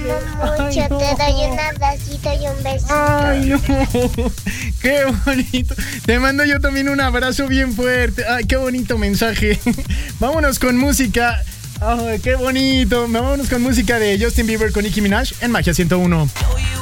amo mucho. Ay, no. Te doy un abracito y un besito. Ay, no. Qué bonito. Te mando yo también un abrazo bien fuerte. Ay, qué bonito mensaje. Vámonos con música. Ay, qué bonito. Vámonos con música de Justin Bieber con Nicki Minaj en Magia 101.